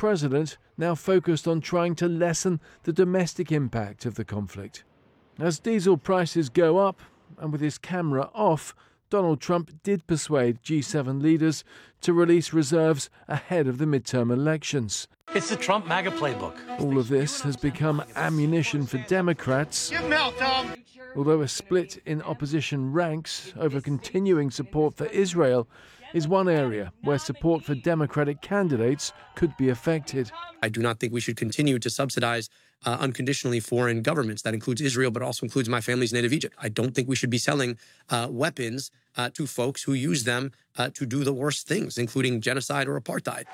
president now focused on trying to lessen the domestic impact of the conflict. As diesel prices go up, and with his camera off, Donald Trump did persuade G7 leaders to release reserves ahead of the midterm elections. It's the Trump MAGA playbook. All of this has become ammunition for Democrats, although a split in opposition ranks over continuing support for Israel is one area where support for Democratic candidates could be affected. I do not think we should continue to subsidize unconditionally foreign governments. That includes Israel, but also includes my family's native Egypt. I don't think we should be selling weapons to folks who use them to do the worst things, including genocide or apartheid.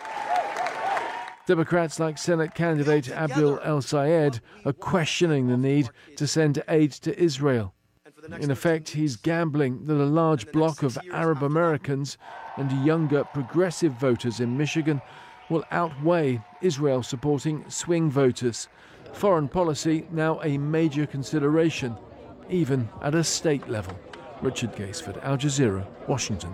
Democrats like Senate candidate Abdul El-Sayed are questioning the need to send aid to Israel. In effect, he's gambling that a large bloc of Arab Americans and younger progressive voters in Michigan will outweigh Israel supporting swing voters. Foreign policy now a major consideration, even at a state level. Richard Gaisford, Al Jazeera, Washington.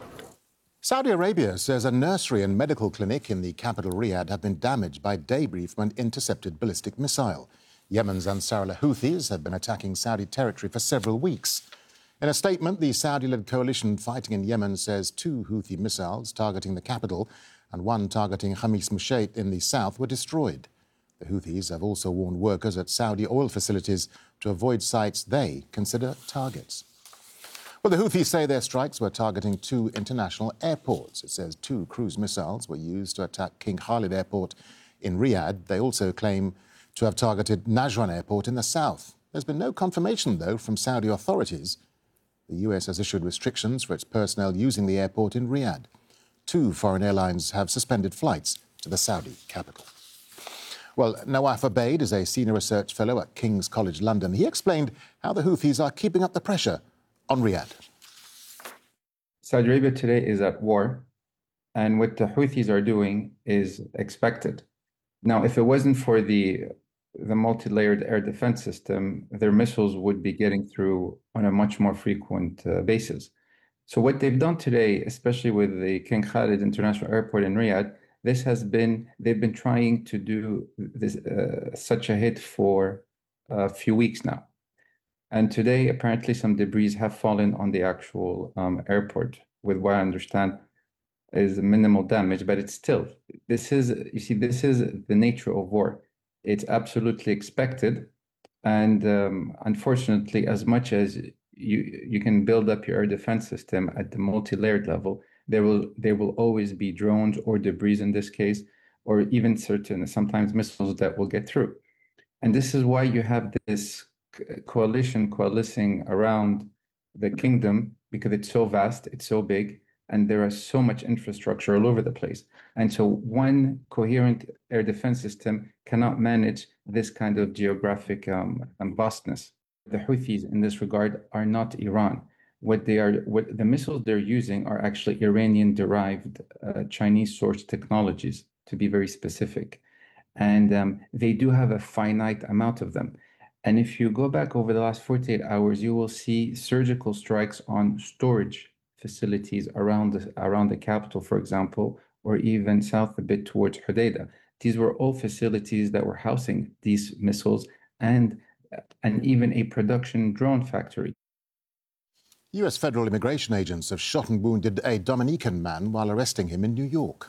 Saudi Arabia says a nursery and medical clinic in the capital Riyadh have been damaged by debris from an intercepted ballistic missile. Yemen's Ansar al-Houthis have been attacking Saudi territory for several weeks. In a statement, the Saudi-led coalition fighting in Yemen says 2 Houthi missiles targeting the capital and 1 targeting Khamis Musheit in the south were destroyed. The Houthis have also warned workers at Saudi oil facilities to avoid sites they consider targets. Well, the Houthis say their strikes were targeting 2 international airports. It says 2 cruise missiles were used to attack King Khalid Airport in Riyadh. They also claim to have targeted Najran Airport in the south. There's been no confirmation, though, from Saudi authorities. The US has issued restrictions for its personnel using the airport in Riyadh. 2 foreign airlines have suspended flights to the Saudi capital. Well, Nawaf Abaid is a senior research fellow at King's College London. He explained how the Houthis are keeping up the pressure on Riyadh. Saudi Arabia today is at war, and what the Houthis are doing is expected. Now, if it wasn't for the multi-layered air defense system, their missiles would be getting through on a much more frequent basis. So what they've done today, especially with the King Khalid International Airport in Riyadh, they've been trying to do this such a hit for a few weeks now. And today, apparently, some debris have fallen on the actual airport, with what I understand is minimal damage, but it's still, this is the nature of war. It's absolutely expected. And unfortunately, as much as you can build up your air defense system at the multi-layered level, there will always be drones or debris in this case, or even sometimes missiles that will get through. And this is why you have this coalition coalescing around the kingdom, because it's so vast, it's so big, and there is so much infrastructure all over the place. And so one coherent air defense system cannot manage this kind of geographic vastness. The Houthis in this regard are not Iran. What the missiles they're using are actually Iranian-derived Chinese-sourced technologies, to be very specific. And they do have a finite amount of them. And if you go back over the last 48 hours, you will see surgical strikes on storage facilities around the capital, for example, or even south a bit towards Hodeidah. These were all facilities that were housing these missiles and even a production drone factory. US federal immigration agents have shot and wounded a Dominican man while arresting him in New York.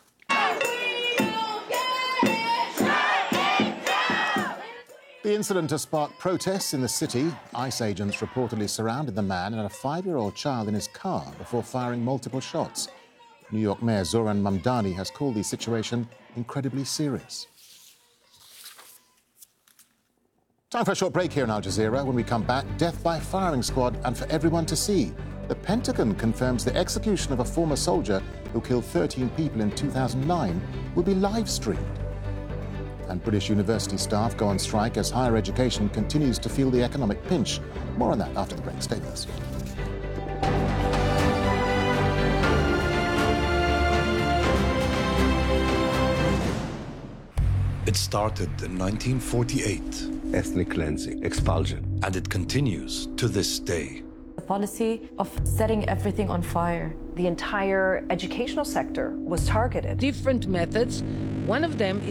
The incident has sparked protests in the city. ICE agents reportedly surrounded the man and a 5-year-old child in his car before firing multiple shots. New York Mayor Zoran Mamdani has called the situation incredibly serious. Time for a short break here in Al Jazeera. When we come back, death by firing squad and for everyone to see. The Pentagon confirms the execution of a former soldier who killed 13 people in 2009 will be live-streamed. And British university staff go on strike as higher education continues to feel the economic pinch. More on that after the break. Stay with us. It started in 1948. Ethnic cleansing, expulsion. And it continues to this day. The policy of setting everything on fire. The entire educational sector was targeted. Different methods. One of them is